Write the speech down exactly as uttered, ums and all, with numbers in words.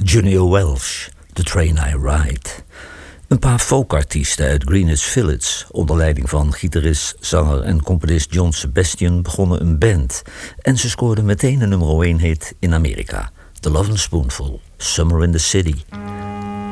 Junior Welsh, The Train I Ride. Een paar folkartiesten uit Greenwich Village, onder leiding van gitarist, zanger en componist John Sebastian, begonnen een band. En ze scoorden meteen een nummer één hit in Amerika. The Lovin' Spoonful, Summer in the City.